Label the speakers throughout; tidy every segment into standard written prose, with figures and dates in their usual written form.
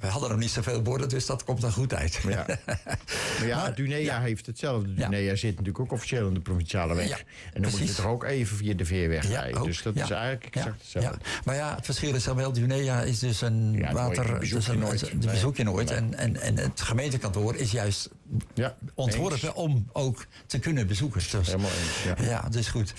Speaker 1: hadden nog niet zoveel borden, dus dat komt dan goed uit.
Speaker 2: Ja. Maar ja, Dunea heeft hetzelfde. Dunea zit natuurlijk ook officieel in de provinciale weg.
Speaker 1: Ja,
Speaker 2: en dan moet je toch ook even via de veerweg rijden.
Speaker 1: Ook.
Speaker 2: Dus dat is eigenlijk exact hetzelfde.
Speaker 1: Ja. Maar ja, het verschil is dan wel, Dunea is dus een water... bezoek je nooit. En het gemeentekantoor is juist ontworpen om ook te kunnen bezoeken. Dus,
Speaker 2: helemaal eens,
Speaker 1: ja, dus goed.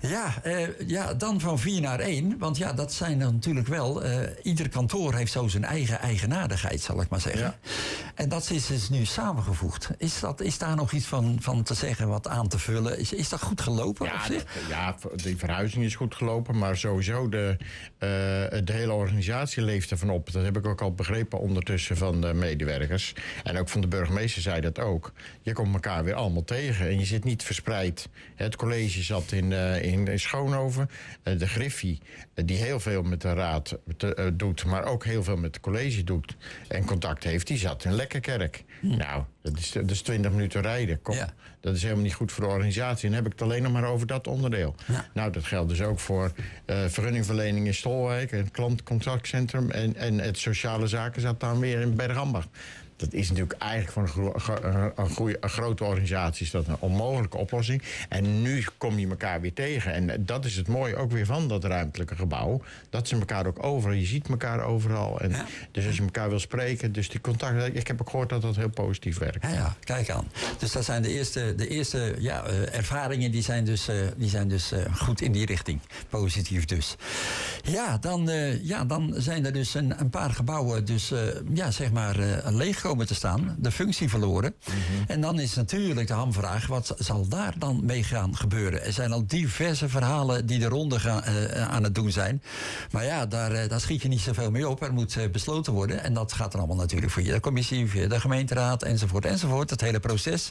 Speaker 1: Ja, dan van 4 naar 1. Want ja, dat zijn dan natuurlijk wel... ieder kantoor heeft zo zijn eigen eigenaardigheid, zal ik maar zeggen. Ja. En dat is dus nu samengevoegd. Is daar nog iets van te zeggen, wat aan te vullen? Is dat goed gelopen op zich?
Speaker 2: Die verhuizing is goed gelopen. Maar sowieso de hele organisatie leeft ervan op. Dat heb ik ook al begrepen ondertussen van de medewerkers. En ook van de burgemeester zei dat ook. Je komt elkaar weer allemaal tegen. En je zit niet verspreid. Het college zat in Schoonhoven. De Griffie, die heel veel met de raad doet, maar ook heel veel met het college doet en contact heeft, die zat in Lekkerkerk. Nou, dat is 20 minuten rijden. Kom, dat is helemaal niet goed voor de organisatie. En dan heb ik het alleen nog maar over dat onderdeel. Ja. Nou, dat geldt dus ook voor vergunningverlening in Stolwijk, het klantcontactcentrum en het sociale zaken zat dan weer in Bergambacht. Dat is natuurlijk eigenlijk voor een grote organisatie is dat een onmogelijke oplossing. En nu kom je elkaar weer tegen. En dat is het mooie ook weer van dat ruimtelijke gebouw. Dat ze elkaar ook overal, je ziet elkaar overal. En dus als je elkaar wil spreken, dus die contact, ik heb ook gehoord dat dat heel positief werkt.
Speaker 1: Ja, kijk aan. Dus dat zijn de eerste ervaringen die zijn dus goed in die richting. Positief dus. Ja, dan zijn er dus een paar gebouwen dus zeg maar leeg komen te staan, de functie verloren. Mm-hmm. En dan is natuurlijk de hamvraag, wat zal daar dan mee gaan gebeuren? Er zijn al diverse verhalen die de ronde aan het doen zijn. Maar ja, daar schiet je niet zoveel mee op. Er moet besloten worden. En dat gaat er allemaal natuurlijk via de commissie, via de gemeenteraad, enzovoort. Het hele proces.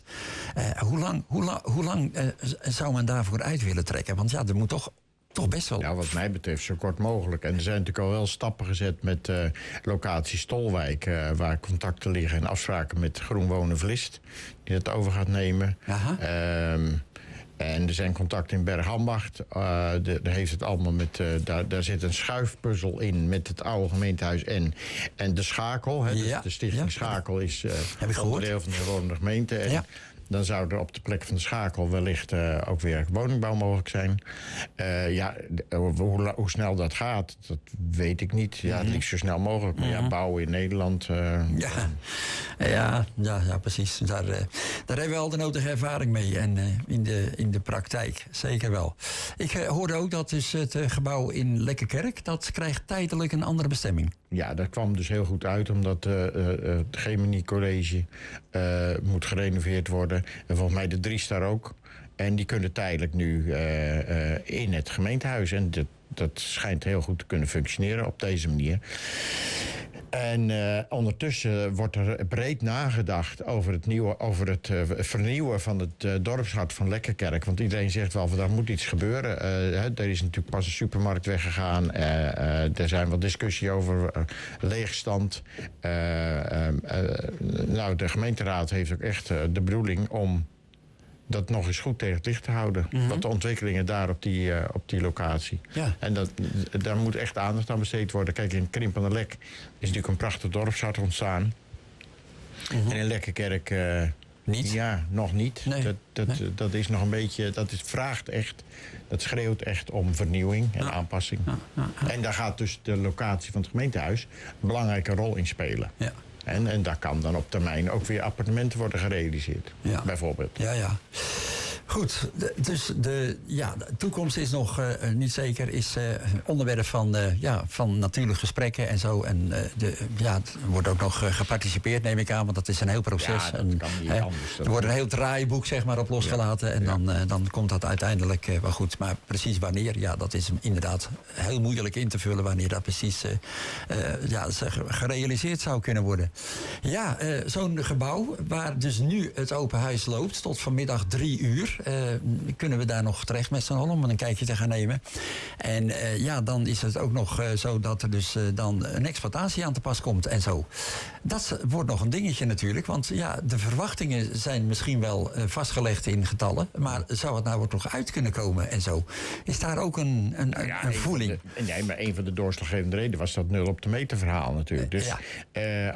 Speaker 1: Hoe lang zou men daarvoor uit willen trekken? Want ja, er moet toch best wel.
Speaker 2: Ja, wat mij betreft zo kort mogelijk. En er zijn natuurlijk al wel stappen gezet met locatie Stolwijk, waar contacten liggen en afspraken met GroenWonen Vlist, die dat over gaat nemen. En er zijn contacten in Bergambacht. Daar heeft het allemaal met. Daar zit een schuifpuzzel in met het oude gemeentehuis en de Schakel. Dus de stichting Schakel is onderdeel van de hervormde gemeente. En dan zou er op de plek van de Schakel wellicht ook weer woningbouw mogelijk zijn. Hoe snel dat gaat, dat weet ik niet. Ja, het liefst zo snel mogelijk. Maar bouwen in Nederland.
Speaker 1: Precies. Daar hebben we al de nodige ervaring mee. En in de praktijk, zeker wel. Ik hoorde ook dat dus het gebouw in Lekkerkerk, dat krijgt tijdelijk een andere bestemming.
Speaker 2: Ja, dat kwam dus heel goed uit, omdat het Gemini College moet gerenoveerd worden. En volgens mij de Dries daar ook. En die kunnen tijdelijk nu in het gemeentehuis. En dat schijnt heel goed te kunnen functioneren op deze manier. En ondertussen wordt er breed nagedacht over het vernieuwen van het dorpshart van Lekkerkerk. Want iedereen zegt wel, daar moet iets gebeuren. Er is natuurlijk pas een supermarkt weggegaan. Er zijn wat discussie over leegstand. De gemeenteraad heeft ook echt de bedoeling om dat nog eens goed tegen het licht te houden. Mm-hmm. Wat de ontwikkelingen daar op die locatie. Ja. En daar moet echt aandacht aan besteed worden. Kijk, in Krimpen aan de Lek is natuurlijk een prachtig dorpshart ontstaan. Mm-hmm. En in Lekkerkerk
Speaker 1: niet?
Speaker 2: Ja, nog niet.
Speaker 1: Nee.
Speaker 2: Dat is nog een beetje, dat schreeuwt echt om vernieuwing en aanpassing. En daar gaat dus de locatie van het gemeentehuis een belangrijke rol in spelen. Ja. En daar kan dan op termijn ook weer appartementen worden gerealiseerd, bijvoorbeeld.
Speaker 1: Ja. Goed, dus de toekomst is nog niet zeker. Is onderwerp van natuurlijke gesprekken en zo. En er wordt ook nog geparticipeerd, neem ik aan. Want dat is een heel proces.
Speaker 2: Ja, dat kan niet anders.
Speaker 1: Er wordt een heel draaiboek zeg maar op losgelaten. En dan komt dat uiteindelijk wel goed. Maar precies wanneer, dat is inderdaad heel moeilijk in te vullen. Wanneer dat precies gerealiseerd zou kunnen worden. Ja, zo'n gebouw waar dus nu het open huis loopt tot vanmiddag 3 uur. Kunnen we daar nog terecht met z'n allen om een kijkje te gaan nemen. En dan is het ook nog zo dat er dus dan een exploitatie aan te pas komt en zo. Dat wordt nog een dingetje natuurlijk, want de verwachtingen zijn misschien wel vastgelegd in getallen, maar zou het nou ook nog uit kunnen komen en zo? Is daar ook een voeling?
Speaker 2: Maar een van de doorslaggevende redenen was dat 0 op de meter verhaal natuurlijk. Dus